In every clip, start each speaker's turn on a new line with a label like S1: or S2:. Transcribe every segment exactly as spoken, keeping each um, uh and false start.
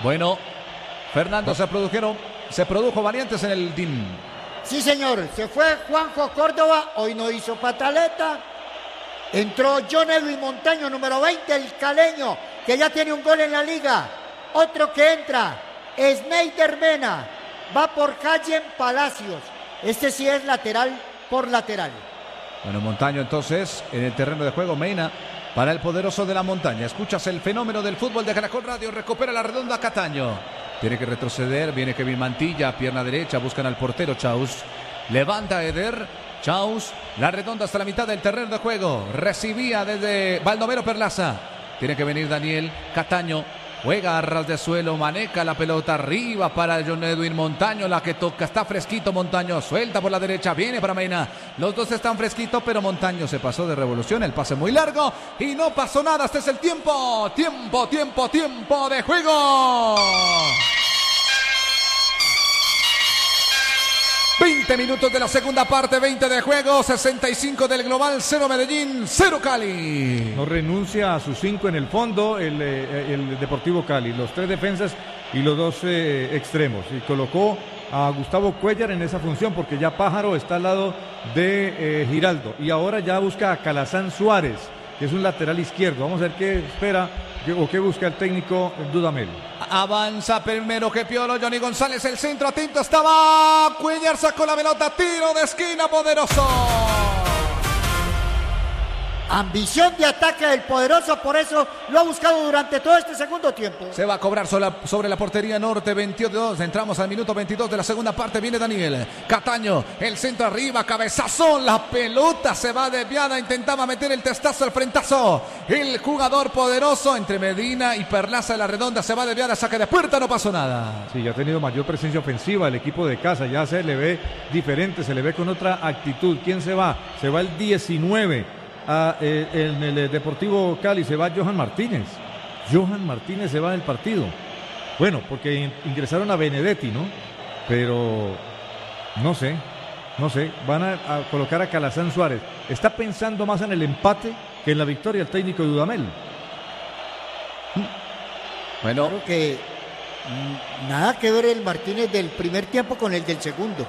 S1: Bueno, Fernando, se produjeron, se produjo variantes en el D I M.
S2: Sí, señor, se fue Juanjo Córdoba, hoy no hizo pataleta. Entró John Edwin Montaño, número veinte, el caleño, que ya tiene un gol en la liga. Otro que entra, Sneider Mena, va por Calle Palacios. Este sí es lateral por lateral.
S1: Bueno, Montaño entonces en el terreno de juego, Mena para el poderoso de la montaña. Escuchas el fenómeno del fútbol de Caracol Radio, recupera la redonda Cataño. Tiene que retroceder, viene Kevin Mantilla, pierna derecha, buscan al portero Chaus. Levanta Eder, Chaus, la redonda hasta la mitad del terreno de juego. Recibía desde Baldomero Perlaza. Tiene que venir Daniel Cataño. Juega a ras de suelo, maneja la pelota arriba para John Edwin Montaño, la que toca, está fresquito Montaño, suelta por la derecha, viene para Mena, los dos están fresquitos, pero Montaño se pasó de revolución, el pase muy largo y no pasó nada, este es el tiempo, tiempo, tiempo, tiempo de juego. veinte minutos de la segunda parte, veinte de juego, sesenta y cinco del global, cero Medellín, cero Cali.
S3: No renuncia a sus cinco en el fondo el, el Deportivo Cali, los tres defensas y los dos eh, extremos. Y colocó a Gustavo Cuéllar en esa función porque ya Pájaro está al lado de eh, Giraldo. Y ahora ya busca a Calazán Suárez, que es un lateral izquierdo. Vamos a ver qué espera o qué busca el técnico Dudamel.
S1: Avanza primero que Piolo, Johnny González, el centro, atento estaba, Cuéllar sacó la pelota, tiro de esquina poderoso.
S2: Ambición de ataque del poderoso, por eso lo ha buscado durante todo este segundo tiempo.
S1: Se va a cobrar sobre la portería norte, veintidós, entramos al minuto veintidós de la segunda parte, viene Daniel Cataño, el centro arriba, cabezazón, la pelota se va desviada, intentaba meter el testazo, el frentazo, el jugador poderoso entre Medina y Perlaza de la redonda, se va desviada, saque de puerta, no pasó nada.
S3: Sí, ya ha tenido mayor presencia ofensiva el equipo de casa, ya se le ve diferente, se le ve con otra actitud. ¿Quién se va? Se va el diecinueve. Ah, eh, en el Deportivo Cali se va Johan Martínez. Johan Martínez se va del partido. Bueno, porque ingresaron a Benedetti, ¿no? Pero no sé, no sé. Van a, a colocar a Calazán Suárez. Está pensando más en el empate que en la victoria el técnico de Dudamel.
S2: Bueno, creo que mm, nada que ver el Martínez del primer tiempo con el del segundo.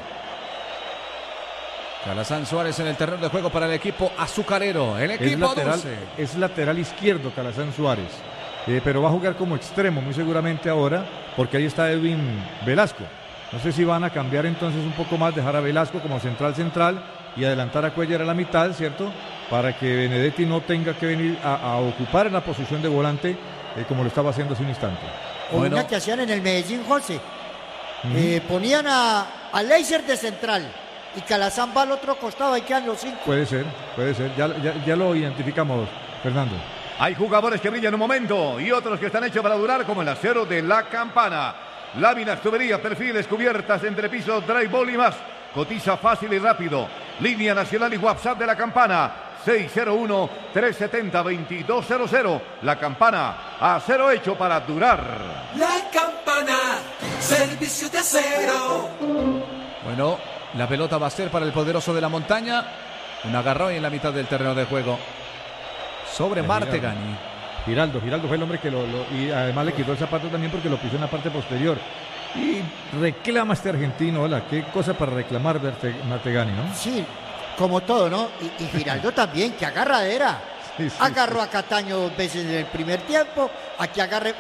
S1: Calazán Suárez en el terreno de juego para el equipo azucarero. El equipo
S3: es lateral,
S1: dulce.
S3: Es lateral izquierdo Calazán Suárez. Eh, pero va a jugar como extremo muy seguramente ahora, porque ahí está Edwin Velasco. No sé si van a cambiar entonces un poco más, dejar a Velasco como central central y adelantar a Cuéllar a la mitad, ¿cierto? Para que Benedetti no tenga que venir a, a ocupar en la posición de volante eh, como lo estaba haciendo hace un instante.
S2: O bueno. Una que hacían en el Medellín, José. Uh-huh. eh, ponían a, a Leiser de central y Calazán va al otro costado, ahí quedan los cinco.
S3: Puede ser, puede ser, ya, ya, ya lo identificamos, Fernando.
S4: Hay jugadores que brillan un momento y otros que están hechos para durar, como el acero de La Campana. Láminas, tuberías, perfiles, cubiertas, entrepisos, drywall y más. Cotiza fácil y rápido. Línea nacional y WhatsApp de La Campana. seis cero uno, tres siete cero, dos dos cero cero. La Campana, acero hecho para durar.
S5: La Campana, servicio de acero.
S1: Bueno, la pelota va a ser para el poderoso de la montaña. Un agarrón en la mitad del terreno de juego. Sobre Martegani.
S3: Giraldo, Giraldo fue el hombre que lo, lo... Y además le quitó el zapato también porque lo pisó en la parte posterior. Y reclama este argentino, hola, qué cosa para reclamar Martegani, ¿no?
S2: Sí, como todo, ¿no? Y, y Giraldo también, que agarradera. Sí, sí, Agarró sí. a Cataño dos veces en el primer tiempo. Aquí agarre...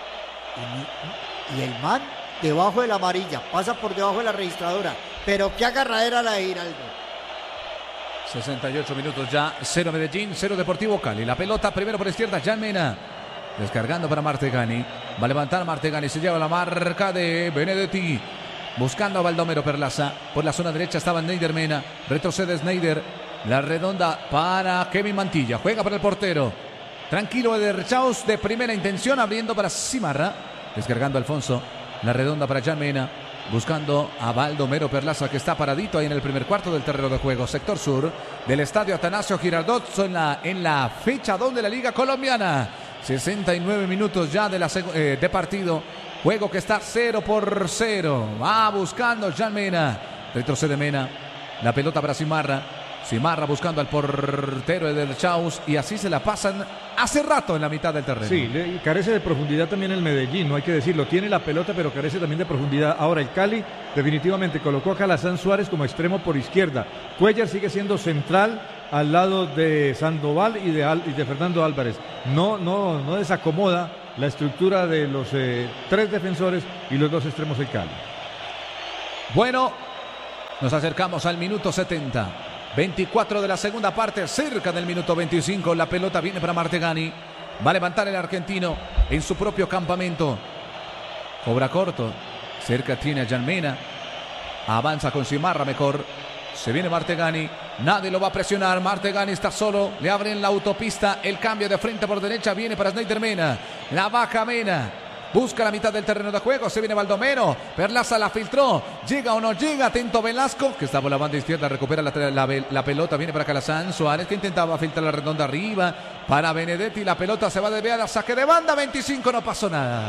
S2: Y, y el man debajo de la amarilla, pasa por debajo de la registradora. Pero qué agarradera la de Giraldo.
S1: sesenta y ocho minutos ya, cero Medellín, cero Deportivo Cali. La pelota primero por izquierda, Jan Mena. Descargando para Martegani. Va a levantar Martegani, se lleva la marca de Benedetti. Buscando a Baldomero Perlaza. Por la zona derecha estaba Sneider Mena. Retrocede Sneider. La redonda para Kevin Mantilla. Juega para el portero. Tranquilo Eder Chaus de primera intención, abriendo para Cimarra. Descargando Alfonso. La redonda para Jan Mena. Buscando a Baldomero Perlaza, que está paradito ahí en el primer cuarto del terreno de juego, sector sur del estadio Atanasio Girardot, en la, en la fecha dos de la Liga Colombiana. sesenta y nueve minutos ya de, la, eh, de partido. Juego que está cero por cero. Va buscando Jan Mena. Retrocede Mena. La pelota para Cimarra. Simarra buscando al portero Eder Chaus y así se la pasan hace rato en la mitad del terreno.
S3: Sí, le, carece de profundidad también el Medellín, no hay que decirlo. Tiene la pelota, pero carece también de profundidad. Ahora el Cali definitivamente colocó a Calazán Suárez como extremo por izquierda. Cuellar sigue siendo central al lado de Sandoval y de, Al, y de Fernando Álvarez. No, no, no desacomoda la estructura de los eh, tres defensores y los dos extremos del Cali.
S1: Bueno, nos acercamos al minuto setenta. veinticuatro de la segunda parte, cerca del minuto veinticinco. La pelota viene para Martegani. Va a levantar el argentino en su propio campamento. Cobra corto. Cerca tiene a Janmena. Avanza con Simarra mejor. Se viene Martegani. Nadie lo va a presionar. Martegani está solo. Le abren la autopista. El cambio de frente por derecha viene para Snyder Mena. La baja Mena. Busca la mitad del terreno de juego. Se viene Baldomero. Perlaza la filtró. Llega o no llega. Atento Velasco, que está por la banda izquierda. Recupera la, la, la pelota. Viene para Calazán Suárez, que intentaba filtrar la redonda arriba. Para Benedetti. La pelota se va a desviar a saque de banda. veinticinco. No pasó nada.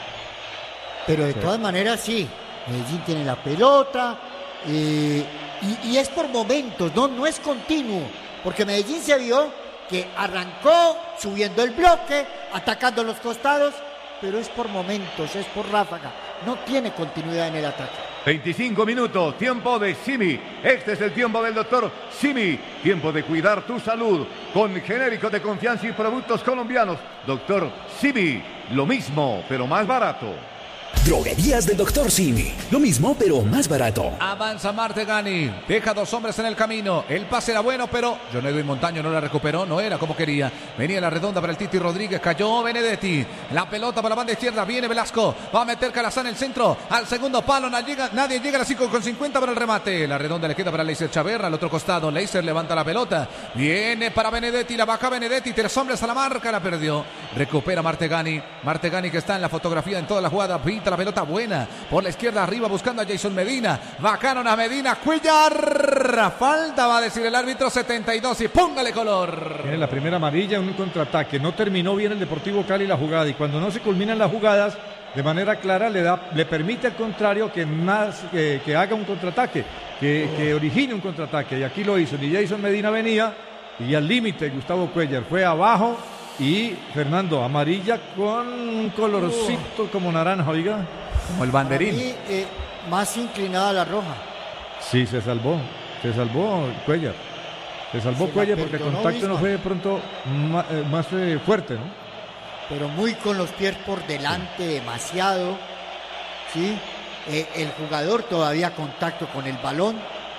S2: Pero de todas maneras, sí. Medellín tiene la pelota. Eh, y, y es por momentos. No, no es continuo. Porque Medellín se vio que arrancó subiendo el bloque. Atacando los costados. Pero es por momentos, es por ráfaga. No tiene continuidad en el ataque.
S4: veinticinco minutos, tiempo de Simi. Este es el tiempo del doctor Simi. Tiempo de cuidar tu salud con genéricos de confianza y productos colombianos. Doctor Simi, lo mismo, pero más barato.
S6: Droguerías del doctor Simi. Lo mismo, pero más barato.
S1: Avanza Martegani. Deja dos hombres en el camino. El pase era bueno, pero John Edwin Montaño no la recuperó. No era como quería. Venía la redonda para el Titi Rodríguez. Cayó Benedetti. La pelota para la banda izquierda. Viene Velasco. Va a meter Calazán en el centro. Al segundo palo. Nadie llega, nadie llega a las cinco con cincuenta para el remate. La redonda le queda para Leiser Chaverra. Al otro costado. Leiser levanta la pelota. Viene para Benedetti. La baja Benedetti. Tres hombres a la marca. La perdió. Recupera Martegani. Martegani que está en la fotografía en toda la jugada. Pinta la pelota buena por la izquierda arriba buscando a Jason Medina. Bajaron a Medina. Cuellar. Falta va a decir el árbitro. setenta y dos y póngale color.
S3: Tiene la primera amarilla, un contraataque. No terminó bien el Deportivo Cali la jugada y cuando no se culminan las jugadas de manera clara le da, le permite al contrario que más que, que haga un contraataque, que, que origine un contraataque y aquí lo hizo. Ni Jason Medina venía y al límite Gustavo Cuellar fue abajo. Y Fernando, amarilla con un colorcito uh. como naranja, oiga.
S1: Como el banderín.
S2: Mí, eh, más inclinada la roja.
S3: Sí, se salvó. Se salvó Cuellar. Se salvó se Cuellar porque el contacto misma. no fue de pronto más, eh, más eh, fuerte, ¿no?
S2: Pero muy con los pies por delante, sí. demasiado. ¿Sí? Eh, el jugador todavía contacto con el balón.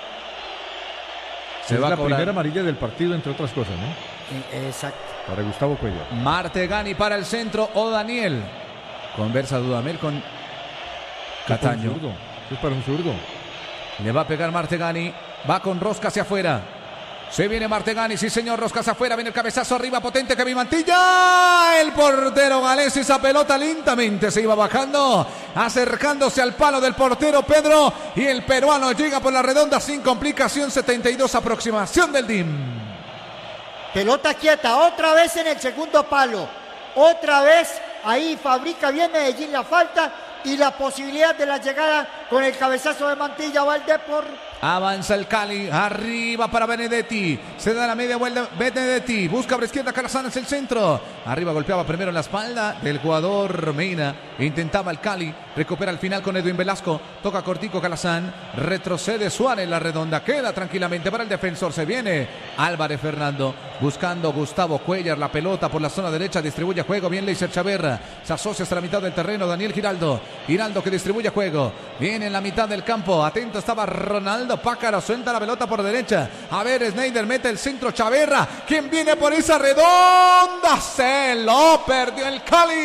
S3: Se es va la primera amarilla del partido, entre otras cosas, ¿no?
S2: Eh, exacto.
S3: Para Gustavo Cuellar.
S1: Martegani para el centro o Daniel. Conversa Dudamel con Cataño.
S3: Es para un zurdo.
S1: Le va a pegar Martegani. Va con rosca hacia afuera. Se viene Martegani, sí señor, rosca hacia afuera. Viene el cabezazo arriba potente que mi Mantilla. El portero galés, esa pelota lentamente se iba bajando. Acercándose al palo del portero Pedro. Y el peruano llega por la redonda sin complicación. setenta y dos aproximación del D I M.
S2: Pelota quieta, otra vez en el segundo palo. Otra vez ahí fabrica bien Medellín la falta y la posibilidad de la llegada con el cabezazo de Mantilla. Va el Depor.
S1: Avanza el Cali, arriba para Benedetti. Se da la media vuelta Benedetti. Busca por izquierda Calazán, es el centro. Arriba golpeaba primero en la espalda del jugador Mena. Intentaba el Cali. Recupera al final con Edwin Velasco. Toca cortico Calazán. Retrocede Suárez la redonda. Queda tranquilamente para el defensor. Se viene Álvarez Fernando. Buscando Gustavo Cuellar. La pelota por la zona derecha. Distribuye juego. Bien Leiser Chaverra. Se asocia hasta la mitad del terreno. Daniel Giraldo. Giraldo que distribuye juego. Viene en la mitad del campo. Atento estaba Ronaldo Pácaro. Suelta la pelota por derecha. A ver, Snyder mete el centro. Chaverra. ¿Quién viene por esa redonda? Se lo perdió el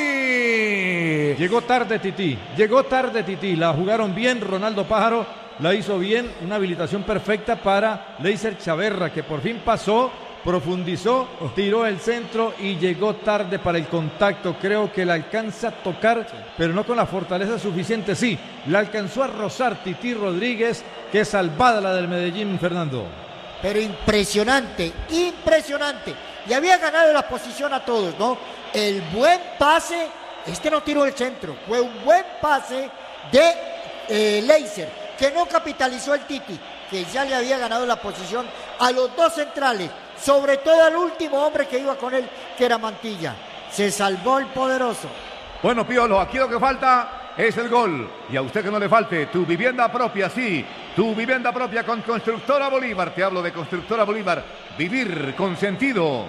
S1: Cali.
S3: Llegó tarde Tití. Llegó tarde Tití. La jugaron bien. Ronaldo Pájaro la hizo bien. Una habilitación perfecta para Leiser Chaverra, que por fin pasó, profundizó, tiró el centro y llegó tarde para el contacto. Creo que la alcanza a tocar, sí. pero no con la fortaleza suficiente. Sí, la alcanzó a rozar Tití Rodríguez. Qué salvada la del Medellín, Fernando.
S2: Pero impresionante, impresionante. Y había ganado la posición a todos, ¿no? El buen pase, este no tiró el centro, fue un buen pase de eh, Leiser, que no capitalizó el Titi, que ya le había ganado la posición a los dos centrales, sobre todo al último hombre que iba con él, que era Mantilla. Se salvó el poderoso.
S4: Bueno, Piolo, aquí lo que falta es el gol. Y a usted que no le falte tu vivienda propia, sí, tu vivienda propia con Constructora Bolívar. Te hablo de Constructora Bolívar. Vivir con sentido.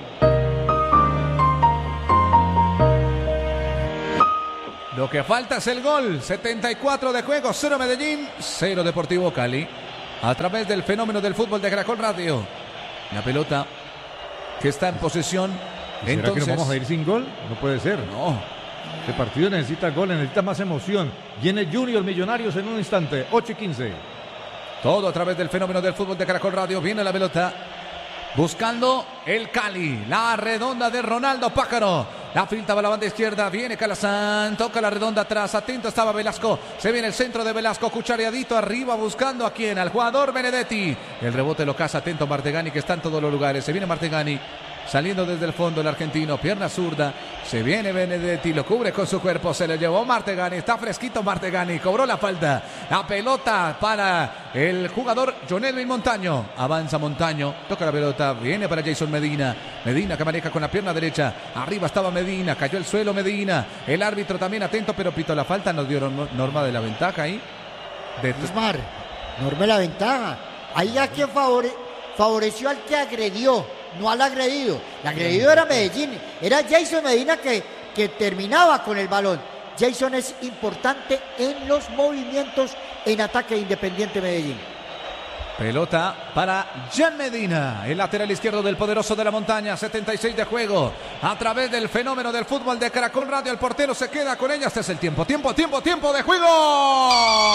S1: Lo que falta es el gol. setenta y cuatro de juego, cero Medellín, cero Deportivo Cali. A través del fenómeno del fútbol de Caracol Radio. La pelota que está en posesión.
S3: ¿Será
S1: Entonces,
S3: que nos vamos a ir sin gol? No puede ser.
S1: No.
S3: Este partido necesita goles, necesita más emoción. Viene Junior Millonarios en un instante, ocho y quince.
S1: Todo a través del fenómeno del fútbol de Caracol Radio. Viene la pelota. Buscando el Cali. La redonda de Ronaldo Pájaro. La finta va a la banda izquierda. Viene Calazán. Toca la redonda atrás. Atento estaba Velasco. Se viene el centro de Velasco. Cuchareadito arriba buscando a quién. Al jugador Benedetti. El rebote lo caza. Atento Martegani que está en todos los lugares. Se viene Martegani. Saliendo desde el fondo el argentino, pierna zurda, se viene Benedetti, lo cubre con su cuerpo, se lo llevó Martegani, está fresquito Martegani, cobró la falta, la pelota para el jugador John Edwin Montaño, avanza Montaño, toca la pelota, viene para Jason Medina, Medina que maneja con la pierna derecha, arriba estaba Medina, cayó el suelo Medina, el árbitro también atento, pero pitó la falta, nos dio norma de la ventaja ahí.
S2: De Osmar, norma la ventaja, ahí a quien favore, favoreció al que agredió, no al agredido. El agredido era Medellín, era Jason Medina que, que terminaba con el balón. Jason es importante en los movimientos en ataque de Independiente Medellín.
S1: Pelota para Jan Medina, el lateral izquierdo del poderoso de la montaña, setenta y seis de juego, a través del fenómeno del fútbol de Caracol Radio, el portero se queda con ella, este es el tiempo, tiempo, tiempo, tiempo de juego.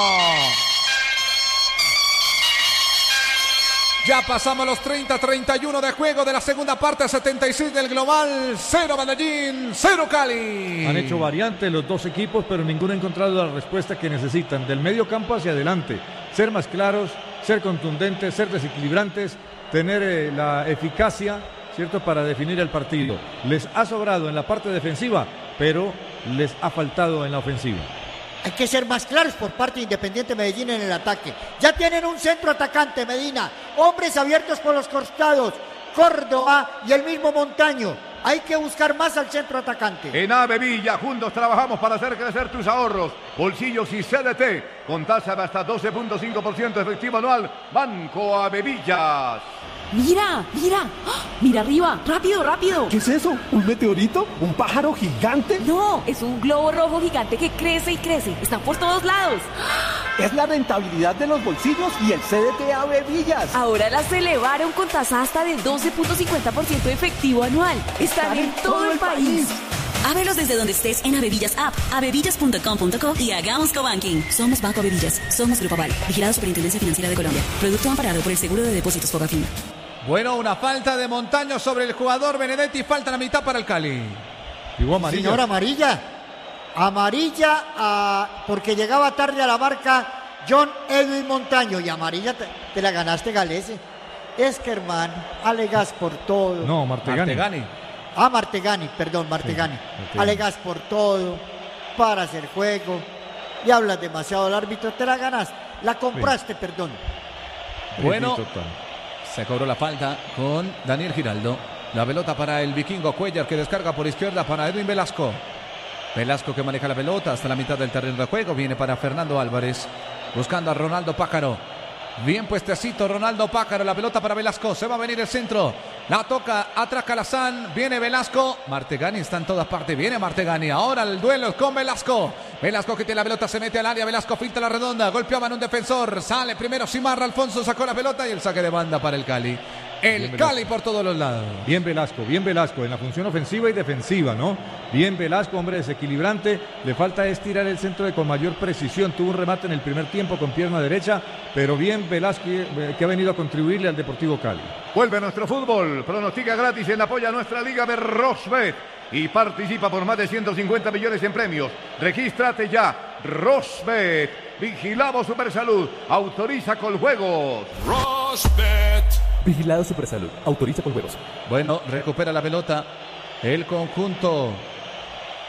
S1: Ya pasamos los treinta, treinta y uno de juego de la segunda parte, setenta y seis del global, cero Medellín, cero Cali.
S3: Han hecho variantes los dos equipos, pero ninguno ha encontrado la respuesta que necesitan. Del medio campo hacia adelante, ser más claros, ser contundentes, ser desequilibrantes, tener eh, la eficacia, ¿cierto?, para definir el partido. Les ha sobrado en la parte defensiva, pero les ha faltado en la ofensiva.
S2: Hay que ser más claros por parte de Independiente Medellín en el ataque. Ya tienen un centro atacante, Medina. Hombres abiertos por los costados. Córdoba y el mismo Montaño. Hay que buscar más al centro atacante.
S4: En Avevilla, juntos trabajamos para hacer crecer tus ahorros, bolsillos y C D T. Con tasa de hasta doce punto cinco por ciento efectivo anual. Banco Avevillas.
S7: ¡Mira! ¡Mira! ¡Ah! ¡Mira arriba! ¡Rápido, rápido!
S8: ¿Qué es eso? ¿Un meteorito? ¿Un pájaro gigante?
S7: No, es un globo rojo gigante que crece y crece. Está por todos lados.
S8: Es la rentabilidad de los bolsillos y el C D T Avevillas.
S7: Ahora las elevaron con tasa hasta de doce punto cincuenta por ciento efectivo anual. Están, Están en, en todo, todo el país. país.
S9: Ábrelos desde donde estés en Avevillas App, avevillas punto com punto co y hagamos cobanking. Somos Banco Avevillas, somos Grupo Aval, vigilado Superintendencia Financiera de Colombia. Producto amparado por el Seguro de Depósitos Fogafín.
S1: Bueno, una falta de Montaño sobre el jugador Benedetti, falta la mitad para el Cali.
S3: Igual amarilla.
S2: Señor, amarilla. Amarilla a, porque llegaba tarde a la marca John Edwin Montaño. Y amarilla te, te la ganaste, Galese. Es que, hermano, alegas por todo.
S3: No, Martegani.
S1: Martegani.
S2: Ah, Martegani, perdón, Martegani. Sí, alegas por todo, paras el juego y hablas demasiado al árbitro, te la ganaste. La compraste, sí. Perdón.
S1: Bueno, se cobró la falta con Daniel Giraldo. La pelota para el vikingo Cuellar que descarga por izquierda para Edwin Velasco. Velasco que maneja la pelota hasta la mitad del terreno de juego. Viene para Fernando Álvarez. Buscando a Ronaldo Pájaro. Bien puestecito Ronaldo Pájaro. La pelota para Velasco. Se va a venir el centro. La toca atrás Calazán. Viene Velasco. Martegani está en todas partes. Viene Martegani. Ahora el duelo con Velasco. Velasco que tiene la pelota. Se mete al área. Velasco filtra la redonda. Golpeaba en un defensor. Sale primero Simarra. Alfonso sacó la pelota y el saque de banda para el Cali. El Cali por todos los lados.
S3: Bien Velasco, bien Velasco en la función ofensiva y defensiva, ¿no? Bien Velasco, hombre desequilibrante. Le falta estirar el centro de con mayor precisión. Tuvo un remate en el primer tiempo con pierna derecha, pero bien Velasco que ha venido a contribuirle al Deportivo Cali.
S4: Vuelve nuestro fútbol. Pronostica gratis en apoyo a nuestra liga de Rosbet y participa por más de ciento cincuenta millones en premios. Regístrate ya. Rosbet. Vigilamos Supersalud. Autoriza con juegos.
S6: Rosbet.
S8: Vigilado Supersalud. Autoriza con juegos.
S1: Bueno, recupera la pelota el conjunto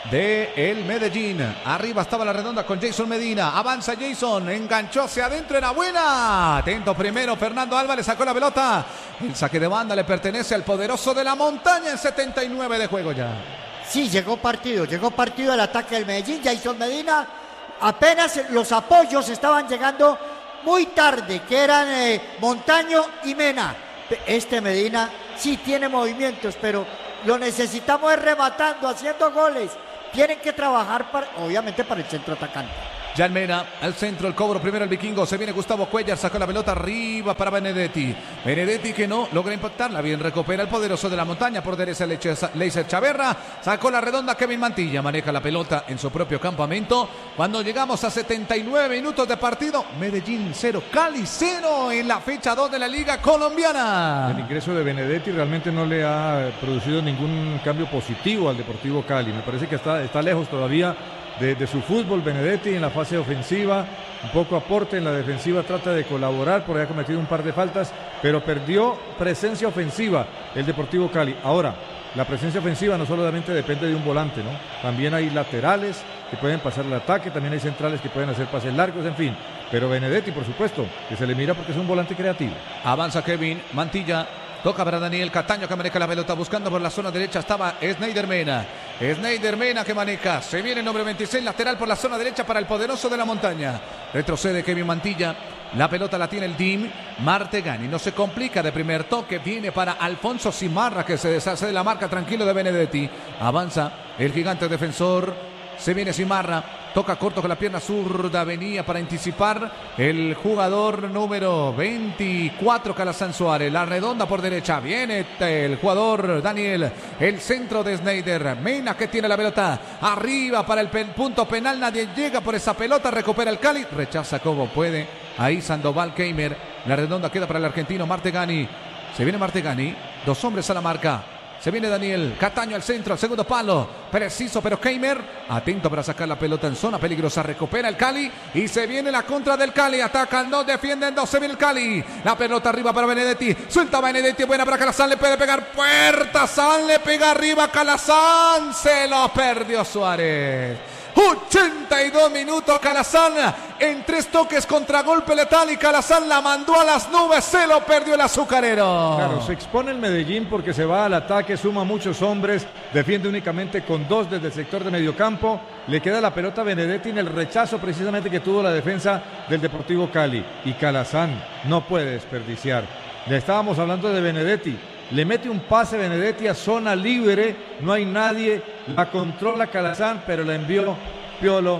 S1: de el Medellín. Arriba estaba la redonda con Jason Medina. Avanza Jason, enganchó hacia adentro, era buena. Atento primero, Fernando Álvarez sacó la pelota. El saque de banda le pertenece al poderoso de la montaña en setenta y nueve de juego ya.
S2: Sí, llegó partido, llegó partido el ataque del Medellín. Jason Medina, apenas los apoyos estaban llegando muy tarde, que eran eh, Montaño y Mena. Este Medina sí tiene movimientos, pero lo necesitamos es rematando, haciendo goles. Tienen que trabajar, para, obviamente, para el centro atacante.
S1: Jan Mena, al centro, el cobro primero el vikingo, se viene Gustavo Cuellar, sacó la pelota arriba para Benedetti. Benedetti que no logra impactarla, bien recupera el poderoso de la montaña por derecha Leiser Chaverra, sacó la redonda Kevin Mantilla, maneja la pelota en su propio campamento. Cuando llegamos a setenta y nueve minutos de partido, Medellín cero, Cali cero en la fecha dos de la Liga Colombiana.
S3: El ingreso de Benedetti realmente no le ha producido ningún cambio positivo al Deportivo Cali, me parece que está, está lejos todavía De, de su fútbol. Benedetti en la fase ofensiva, un poco aporte en la defensiva, trata de colaborar, por ahí ha cometido un par de faltas, pero perdió presencia ofensiva el Deportivo Cali. Ahora, la presencia ofensiva no solamente depende de un volante, ¿no? También hay laterales que pueden pasar el ataque, también hay centrales que pueden hacer pases largos, en fin. Pero Benedetti, por supuesto, que se le mira porque es un volante creativo.
S1: Avanza Kevin Mantilla. Toca para Daniel Cataño que maneja la pelota buscando por la zona derecha. Estaba Snyder Mena. Snyder Mena que maneja. Se viene el número veintiséis lateral por la zona derecha para el poderoso de la montaña. Retrocede Kevin Mantilla. La pelota la tiene el team. Martegani no se complica de primer toque. Viene para Alfonso Cimarra que se deshace de la marca tranquilo de Benedetti. Avanza el gigante defensor. Se viene Cimarra, toca corto con la pierna zurda, venía para anticipar el jugador número veinticuatro, Calazán Suárez, la redonda por derecha, viene el jugador Daniel, el centro de Snyder, Mena que tiene la pelota, arriba para el pen, punto penal, nadie llega por esa pelota, recupera el Cali, rechaza como puede, ahí Sandoval Keimer, la redonda queda para el argentino Martegani, se viene Martegani, dos hombres a la marca. Se viene Daniel Cataño al centro, al segundo palo. Preciso, pero Keimer atento para sacar la pelota en zona peligrosa. Recupera el Cali y se viene la contra del Cali. Atacan dos, defienden dos. Se viene el Cali. La pelota arriba para Benedetti. Suelta Benedetti. Buena para Calazán. Le puede pegar puerta. San le pega arriba Calazán. Se lo perdió Suárez. ochenta y dos minutos Calazán en tres toques, contragolpe letal y Calazán la mandó a las nubes, se lo perdió el azucarero.
S3: Claro, se expone el Medellín porque se va al ataque, suma muchos hombres, defiende únicamente con dos desde el sector de mediocampo, le queda la pelota a Benedetti en el rechazo precisamente que tuvo la defensa del Deportivo Cali y Calazán no puede desperdiciar. Le estábamos hablando de Benedetti. Le mete un pase Benedetti a zona libre, no hay nadie, la controla Calazán, pero la envió Piolo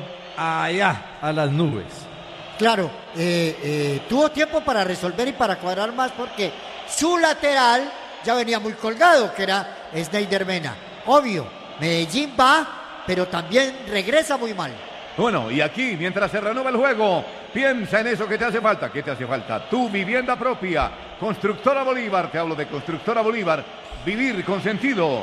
S3: allá, a las nubes.
S2: Claro, eh, eh, tuvo tiempo para resolver y para cuadrar más porque su lateral ya venía muy colgado, que era Snyder Mena. Obvio, Medellín va, pero también regresa muy mal.
S4: Bueno, y aquí, mientras se renueva el juego, piensa en eso que te hace falta. ¿Qué te hace falta? Tu vivienda propia. Constructora Bolívar, te hablo de Constructora Bolívar. Vivir con sentido.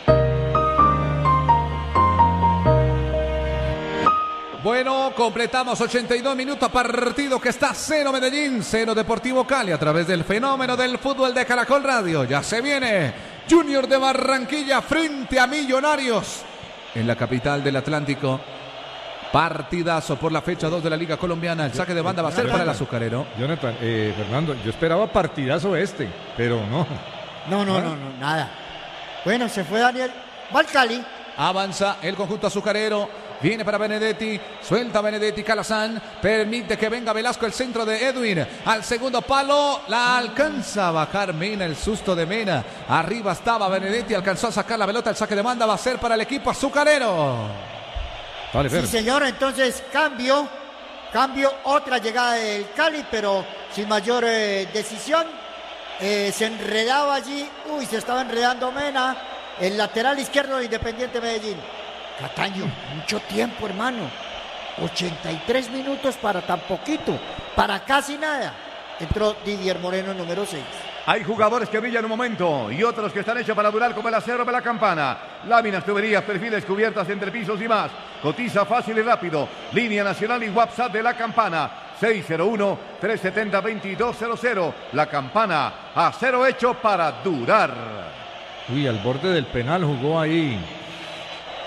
S1: Bueno, completamos ochenta y dos minutos, partido que está cero Medellín, cero Deportivo Cali a través del fenómeno del fútbol de Caracol Radio. Ya se viene Junior de Barranquilla frente a Millonarios en la capital del Atlántico. Partidazo por la fecha dos de la Liga Colombiana. El saque de banda va a ser para el azucarero.
S3: Jonathan, eh, Fernando, yo esperaba partidazo este, pero no.
S2: No, no, no, no, nada. Bueno, se fue Daniel. Va al Cali.
S1: Avanza el conjunto azucarero. Viene para Benedetti. Suelta Benedetti. Calazán. Permite que venga Velasco, el centro de Edwin. Al segundo palo. La alcanza a bajar Mena. El susto de Mena. Arriba estaba Benedetti. Alcanzó a sacar la pelota. El saque de banda va a ser para el equipo azucarero.
S3: Vale,
S2: sí, señor, entonces cambio, cambio, otra llegada del Cali, pero sin mayor eh, decisión. Eh, se enredaba allí, uy, se estaba enredando Mena, el lateral izquierdo de Independiente Medellín. Cataño, mucho tiempo, hermano. ochenta y tres minutos para tan poquito, para casi nada. Entró Didier Moreno, número seis.
S4: Hay jugadores que brillan un momento y otros que están hechos para durar como el acero de la campana. Láminas, tuberías, perfiles, cubiertas, entrepisos y más. Cotiza fácil y rápido. Línea nacional y WhatsApp de la campana. seis cero uno, tres siete cero, dos dos cero cero. La campana, acero hecho para durar.
S3: Uy, al borde del penal jugó ahí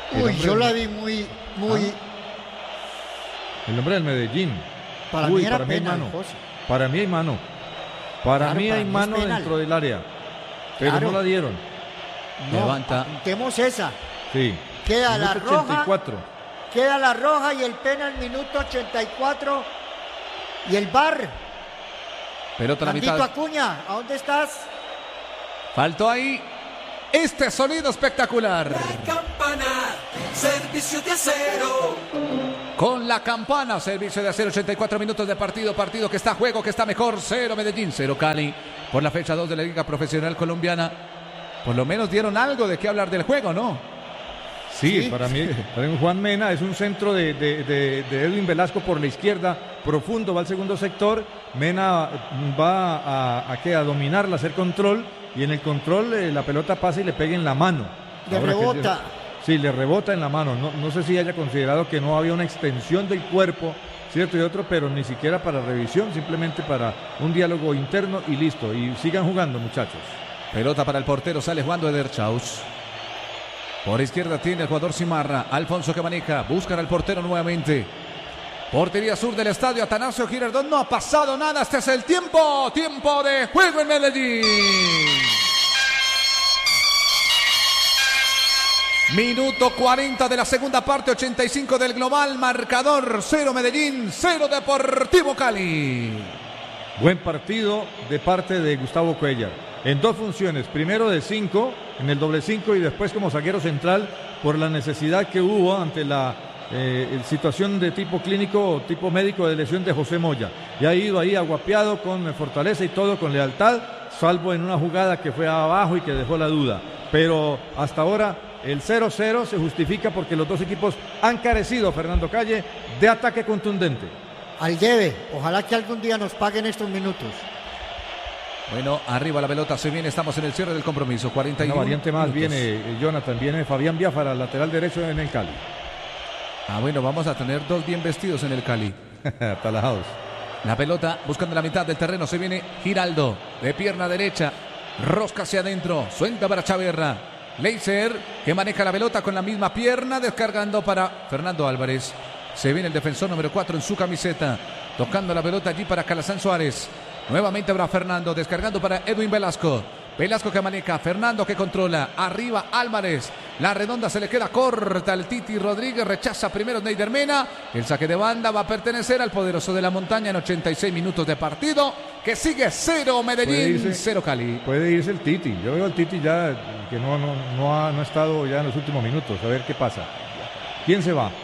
S2: Uy, yo la vi muy, muy...
S3: ¿Ah? El hombre del Medellín.
S2: Para
S3: Uy,
S2: mí era
S3: para mí hay
S2: penal,
S3: mano.
S2: José.
S3: Para mí hay mano. Para
S2: Claro,
S3: mí
S2: para
S3: hay
S2: mí es
S3: mano
S2: penal.
S3: dentro del área. Pero
S2: Claro.
S3: no la dieron.
S2: No,
S1: Levanta.
S2: apuntemos esa.
S3: Sí.
S2: Queda la
S3: Minuto
S2: roja.
S3: ochenta y cuatro.
S2: Queda la roja y el penal minuto ochenta y cuatro. Y el bar.
S1: Pelota a la
S2: Landito
S1: mitad.
S2: Acuña, ¿a dónde estás?
S1: Faltó ahí este sonido espectacular.
S5: La campana, servicio de acero.
S1: Con la campana, servicio de acero, ochenta y cuatro minutos de partido, partido que está a juego, que está mejor, cero Medellín, cero Cali, por la fecha dos de la Liga Profesional Colombiana. Por lo menos dieron algo de qué hablar del juego, ¿no?
S3: Sí,
S2: Sí.
S3: para mí, para mí Juan Mena es un centro de, de, de, de Edwin Velasco por la izquierda, profundo, va al segundo sector, Mena va a, a, ¿qué? a dominarla, a hacer control, y en el control eh, la pelota pasa y le pega en la mano.
S2: Le
S3: Ahora que-
S2: rebota.
S3: Sí, le rebota en la mano. No, no sé si haya considerado que no había una extensión del cuerpo, cierto y otro, pero ni siquiera para revisión, simplemente para un diálogo interno y listo. Y sigan jugando, muchachos.
S1: Pelota para el portero, sale jugando Eder Chaus. Por izquierda tiene el jugador Cimarra, Alfonso que maneja, buscan al portero nuevamente. Portería sur del estadio, Atanasio Girardot, no ha pasado nada, este es el tiempo, tiempo de juego en Medellín. Minuto cuarenta de la segunda parte, ochenta y cinco del global, marcador cero Medellín, cero Deportivo Cali.
S3: Buen partido de parte de Gustavo Cuellar. En dos funciones, primero de cinco, en el doble cinco y después como zaguero central por la necesidad que hubo ante la eh, situación de tipo clínico o tipo médico de lesión de José Moya. Y ha ido ahí aguapeado con fortaleza y todo, con lealtad, salvo en una jugada que fue abajo y que dejó la duda. Pero hasta ahora el cero cero se justifica porque los dos equipos han carecido, Fernando Calle, de ataque contundente.
S2: Al debe. Ojalá que algún día nos paguen estos minutos.
S1: Bueno, arriba la pelota, se viene, estamos en el cierre del compromiso, cuarenta y uno
S3: Una variante más
S1: minutos.
S3: viene eh, Jonathan, viene Fabián Biafara, lateral derecho en el Cali.
S1: Ah, bueno, vamos a tener dos bien vestidos en el Cali.
S3: Talajados.
S1: La pelota buscando la mitad del terreno, se viene Giraldo, de pierna derecha, rosca hacia adentro, suelta para Chaverra. Leiser, que maneja la pelota con la misma pierna, descargando para Fernando Álvarez. Se viene el defensor número cuatro en su camiseta, tocando la pelota allí para Calazán Suárez. Nuevamente para Fernando, descargando para Edwin Velasco. Velasco que maneja, Fernando que controla, arriba Álvarez, la redonda se le queda corta al Titi Rodríguez, rechaza primero Neider Mena, el saque de banda va a pertenecer al poderoso de la montaña en ochenta y seis minutos de partido, que sigue cero Medellín,
S3: irse-
S1: cero Cali.
S3: Puede irse el Titi, yo veo al Titi ya que no, no, no, ha, no ha estado ya en los últimos minutos, a ver qué pasa. ¿Quién se va?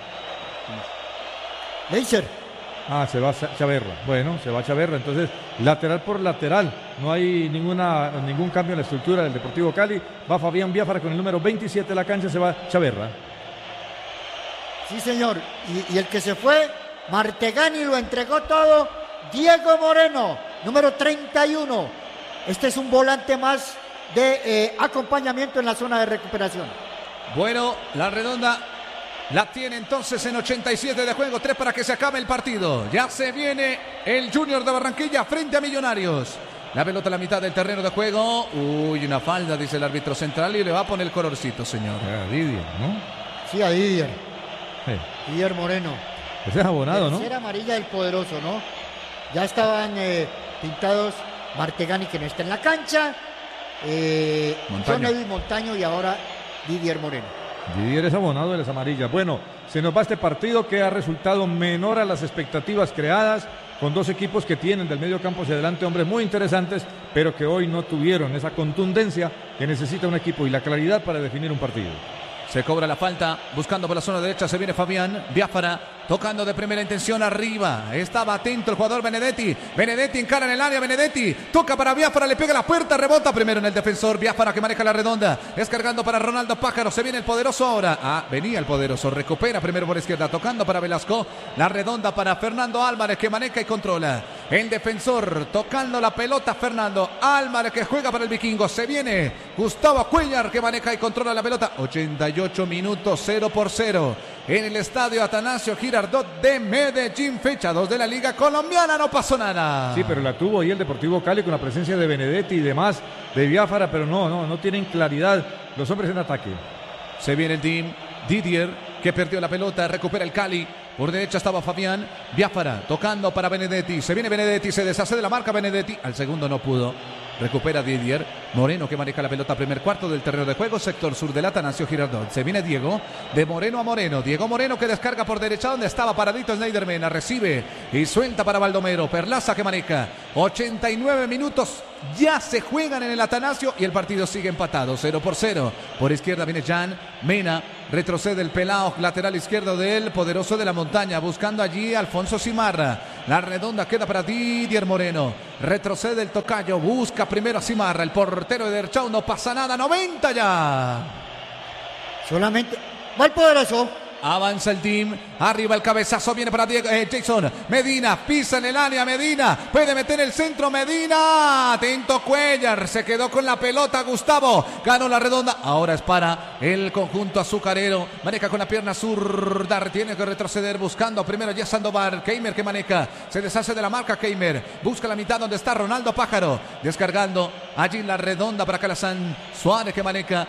S2: Leiser.
S3: Ah, se va Cha- Chaverra. Bueno, se va Chaverra. Entonces, lateral por lateral. No hay ninguna, ningún cambio en la estructura del Deportivo Cali. Va Fabián Biafara con el número veintisiete de la cancha. Se va Chaverra.
S2: Sí, señor. Y, y el que se fue, Martegani lo entregó todo. Diego Moreno, número treinta y uno. Este es un volante más de eh, acompañamiento en la zona de recuperación.
S1: Bueno, la redonda la tiene entonces en ochenta y siete de juego, tres para que se acabe el partido. Ya se viene el Junior de Barranquilla frente a Millonarios. La pelota a la mitad del terreno de juego. Uy, una falda, dice el árbitro central, y le va a poner el colorcito, señor.
S3: Ah, Didier, ¿no?
S2: Sí, a Didier.
S3: Sí.
S2: Didier Moreno.
S3: Ese es abonado, ¿no?
S2: Tercera amarilla del poderoso, ¿no? Ya estaban eh, pintados Martegani, que no está en la cancha. Eh,
S1: Montaño.
S2: John Edwin Montaño y ahora Didier Moreno.
S3: Didier es abonado de las amarillas. Bueno, se nos va este partido que ha resultado menor a las expectativas creadas, con dos equipos que tienen del medio campo hacia adelante hombres muy interesantes, pero que hoy no tuvieron esa contundencia que necesita un equipo y la claridad para definir un partido.
S1: Se cobra la falta, buscando por la zona derecha, se viene Fabián Biafara, tocando de primera intención arriba. Estaba atento el jugador Benedetti. Benedetti encara en el área, Benedetti toca para Biafara, le pega la puerta, rebota primero en el defensor. Biafara que maneja la redonda, descargando para Ronaldo Pájaro. Se viene el poderoso ahora. Ah, venía el poderoso, recupera primero por izquierda, tocando para Velasco. La redonda para Fernando Álvarez que maneja y controla. El defensor tocando la pelota, Fernando Álvarez que juega para el Vikingo. Se viene Gustavo Cuellar que maneja y controla la pelota. ochenta y ocho minutos, cero por cero. En el estadio Atanasio Girardot de Medellín, fecha dos de la Liga Colombiana, no pasó nada.
S3: Sí, pero la tuvo ahí el Deportivo Cali con la presencia de Benedetti y demás, de Biafara, pero no, no, no tienen claridad los hombres en ataque.
S1: Se viene el team, Didier, que perdió la pelota, recupera el Cali. Por derecha estaba Fabián Biafara, tocando para Benedetti. Se viene Benedetti, se deshace de la marca Benedetti. Al segundo no pudo. Recupera Didier. Moreno, que maneja la pelota, primer cuarto del terreno de juego, sector sur del Atanasio Girardot. Se viene Diego, de Moreno a Moreno. Diego Moreno, que descarga por derecha donde estaba paradito Snyder Mena. Recibe y suelta para Baldomero. Perlaza, que maneja. ochenta y nueve minutos. Ya se juegan en el Atanasio y el partido sigue empatado, cero por cero. Por izquierda viene Jan Mena, retrocede el pelao, lateral izquierdo del poderoso de la montaña, buscando allí a Alfonso Simarra. La redonda queda para Didier Moreno, retrocede el tocayo, busca primero a Simarra, el portero de Derchau, no pasa nada, noventa ya.
S2: Solamente va el poderoso.
S1: Avanza el team, arriba el cabezazo, viene para Diego, eh, Jason Medina, pisa en el área, Medina, puede meter el centro, Medina, atento Cuellar, se quedó con la pelota Gustavo, ganó la redonda, ahora es para el conjunto azucarero, maneja con la pierna zurda, tiene que retroceder buscando primero ya Sandoval, Keimer que maneja, se deshace de la marca Keimer, busca la mitad donde está Ronaldo Pájaro, descargando allí la redonda para Calazán, Suárez que maneja,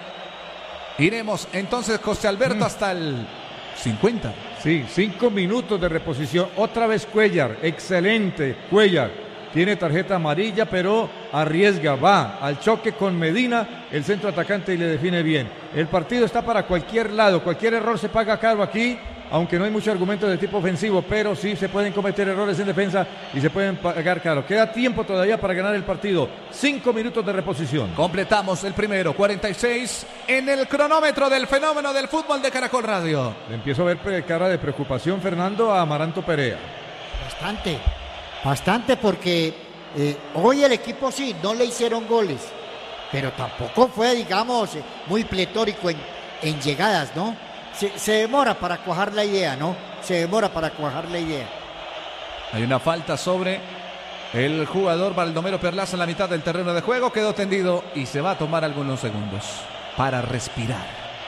S1: iremos entonces José Alberto mm. hasta el cincuenta.
S3: Sí, cinco minutos de reposición. Otra vez Cuellar. Excelente Cuellar. Tiene tarjeta amarilla, pero arriesga. Va al choque con Medina, el centro atacante, y le define bien. El partido está para cualquier lado. Cualquier error se paga caro aquí, aunque no hay mucho argumento de tipo ofensivo, pero sí se pueden cometer errores en defensa y se pueden pagar caro. Queda tiempo todavía para ganar el partido. Cinco minutos de reposición.
S1: Completamos el primero, cuarenta y seis en el cronómetro del fenómeno del fútbol de Caracol Radio.
S3: Le empiezo a ver cara de preocupación, Fernando, a Amaranto Perea.
S2: Bastante, bastante porque eh, hoy el equipo sí, no le hicieron goles, pero tampoco fue, digamos, muy pletórico en, en llegadas, ¿no? Se, se demora para cuajar la idea, ¿no? Se demora para cuajar la idea.
S1: Hay una falta sobre el jugador Baldomero Perlaza en la mitad del terreno de juego. Quedó tendido y se va a tomar algunos segundos para respirar.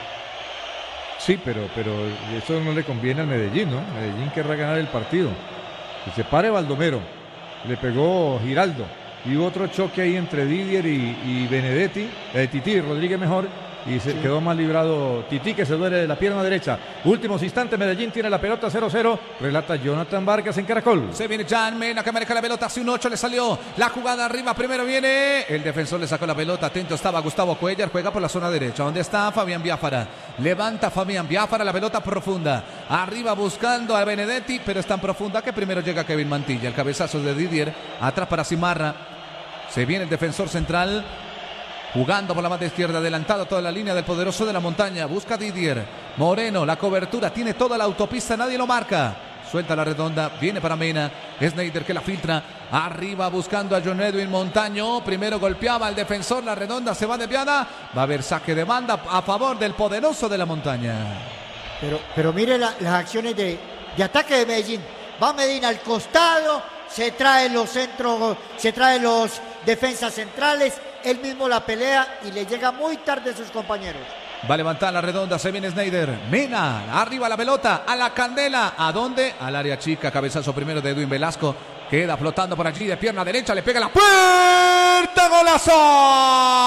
S3: Sí, pero, pero eso no le conviene al Medellín, ¿no? Medellín querrá ganar el partido. Que se pare Baldomero. Le pegó Giraldo. Y hubo otro choque ahí entre Didier y, y Benedetti. Eh, Titi Rodríguez mejor. Y se sí. quedó más librado Titi, que se duele de la pierna derecha. Últimos instantes, Medellín tiene la pelota cero cero. Relata Jonathan Vargas en Caracol.
S1: Se viene Jan Mena, que maneja la pelota. Hace un ocho, le salió la jugada arriba. Primero viene el defensor, le sacó la pelota. Atento estaba Gustavo Cuellar. Juega por la zona derecha. ¿Dónde está Fabián Biafara? Levanta Fabián Biafara la pelota profunda. Arriba buscando a Benedetti, pero es tan profunda que primero llega Kevin Mantilla. El cabezazo de Didier. Atrás para Simarra. Se viene el defensor central. Jugando por la banda izquierda, adelantado toda la línea del poderoso de la montaña. Busca Didier. Moreno, la cobertura, tiene toda la autopista, nadie lo marca. Suelta la redonda, viene para Mena. Snyder que la filtra. Arriba buscando a John Edwin Montaño. Primero golpeaba al defensor, la redonda se va desviada. Va a haber saque de banda a favor del poderoso de la montaña.
S2: Pero, pero mire la, las acciones de, de ataque de Medellín. Va Medina al costado, se trae los centros, se trae los defensas centrales. Él mismo la pelea y le llega muy tarde a sus compañeros.
S1: Va a levantar la redonda, se viene Snyder. Mena, arriba la pelota, a la candela. ¿A dónde? Al área chica, cabezazo primero de Edwin Velasco. Queda flotando por allí de pierna derecha, le pega la puerta, ¡golazo!